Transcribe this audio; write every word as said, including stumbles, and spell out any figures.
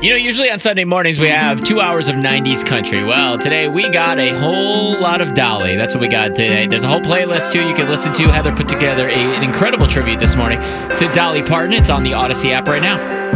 You know, usually on Sunday mornings we have two hours of nineties country. Well, today we got a whole lot of Dolly. That's what we got today. There's a whole playlist, too, you can listen to. Heather put together a, an incredible tribute this morning to Dolly Parton. It's on the Odyssey app right now.